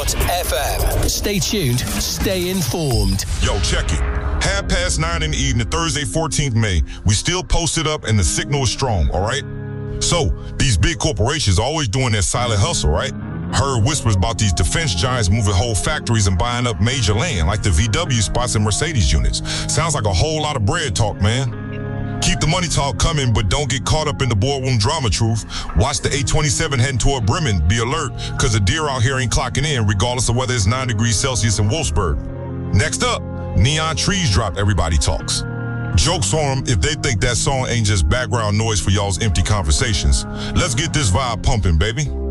Wolfsburg.fm. Stay tuned, stay informed. Yo, check it. 9:30 in the evening, Thursday, 14th May. We still posted up and the signal is strong, all right? So, these big corporations are always doing their silent hustle, right? Heard whispers about these defense giants moving whole factories and buying up major land, like the VW spots and Mercedes units. Sounds like a whole lot of bread talk, man. Keep the money talk coming, but don't get caught up in the boardroom drama, truth. Watch the 827 heading toward Bremen. Be alert, because the deer out here ain't clocking in, regardless of whether it's 9 degrees Celsius in Wolfsburg. Next up, Neon Trees drop Everybody Talks. Jokes on them if they think that song ain't just background noise for y'all's empty conversations. Let's get this vibe pumping, baby.